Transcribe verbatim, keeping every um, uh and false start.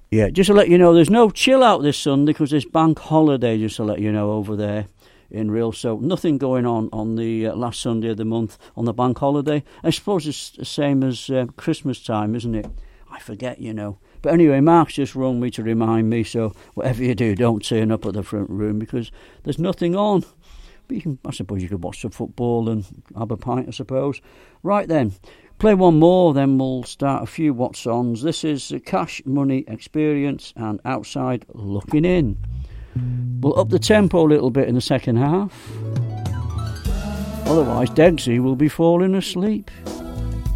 Yeah, just to let you know, there's no chill out this Sunday because there's bank holiday, just to let you know, over there in Real. So nothing going on on the uh, last Sunday of the month on the bank holiday. I suppose it's the same as uh, Christmas time, isn't it? I forget, you know. But anyway, Mark's just rung me to remind me, so whatever you do, don't turn up at the front room because there's nothing on. But you can, I suppose you could watch some football and have a pint, I suppose. Right then, play one more, then we'll start a few What's Ons. This is Cash Money Experience and Outside Looking In. We'll up the tempo a little bit in the second half. Otherwise, Degsy will be falling asleep.